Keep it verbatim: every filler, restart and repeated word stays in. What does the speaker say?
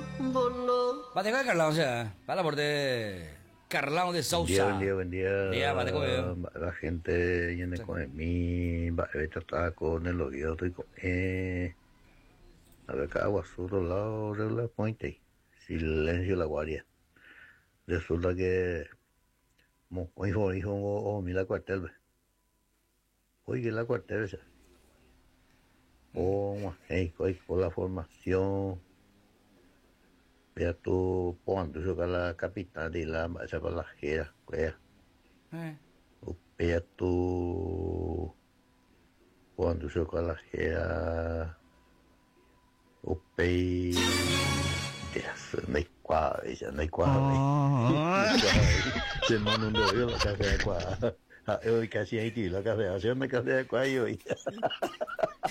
Va de Carlão, sea, para por de Carlão de Sousa. Buen día, buen día. Buen día, va de comer. La gente viene con mi, va de tratar con el oído y con eh. A ver, cada guasuro lado de la puente. Silencio la guardia. Resulta que mo, hijo, hijo, o mi la cuartel. Oye, la cuartel esa. Oh, hey, con la formación. Vea tú, cuando yo la capital de la esa palajera, vea. Eh. Vea tú, cuando yo la jera, upei, no hay cuadra, ella no hay cuadra. Se manda un dedo la casa de cuadra. Hoy casi hay tiro, la casa de hacer me casa de cuadra hoy.